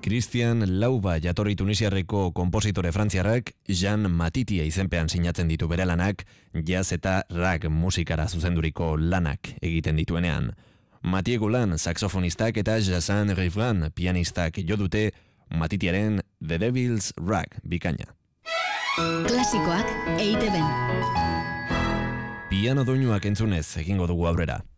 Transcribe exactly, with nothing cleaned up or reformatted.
Christian Lauba jatorri tunisiarreko konpositore frantziarrak Jean Matitia izenpean sinatzen ditu bere lanak, jazz eta rag musikara zuzenduriko lanak egiten dituenean. Matieko lan saxofonistak eta Jassan Rivran pianistak jo dute Matitiaren The Devil's Rag bikaina. Klasikoak E I T B-n. Piano doinuak entzunez egingo dugu aurrera.